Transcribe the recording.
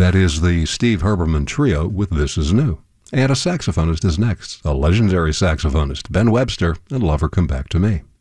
That is the Steve Herbermann Trio with This Is New. And a saxophonist is next, a legendary saxophonist, Ben Webster, and Lover Come Back to Me.